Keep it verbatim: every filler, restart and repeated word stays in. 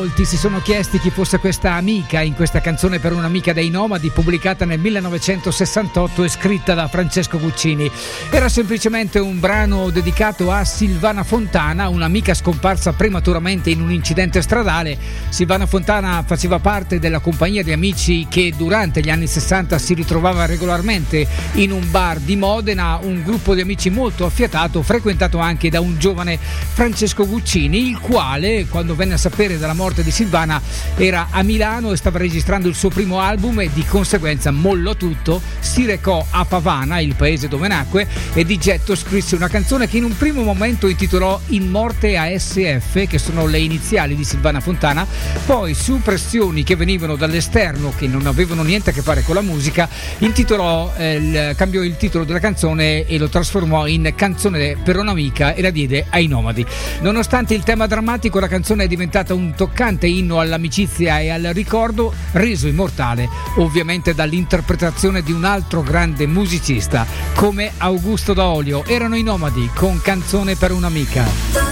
molti si sono chiesti chi fosse questa amica in questa canzone per un'amica dei Nomadi, pubblicata nel millenovecentosessantotto e scritta da Francesco Guccini. Era semplicemente un brano dedicato a Silvana Fontana, un'amica scomparsa prematuramente in un incidente stradale. Silvana Fontana faceva parte della compagnia di amici che durante gli anni sessanta si ritrovava regolarmente in un bar di Modena, un gruppo di amici molto affiatato, frequentato anche da un giovane Francesco Guccini, il quale, quando venne a sapere della morte di Silvana, era a Milano e stava registrando il suo primo album e di conseguenza mollò tutto, si recò a Pavana, il paese dove nacque, e di getto scrisse una canzone che in un primo momento intitolò In morte A S F, che sono le iniziali di Silvana Fontana. Poi, su pressioni che venivano dall'esterno, che non avevano niente a che fare con la musica, intitolò eh, il, cambiò il titolo della canzone e lo trasformò in Canzone per un'amica e la diede ai Nomadi. Nonostante il tema drammatico, la canzone è diventata un toccante inno all'amicizia e al ricordo, reso immortale ovviamente dall'interpretazione di un altro grande musicista come Augusto D'Olio. Erano i Nomadi con Canzone per un'amica.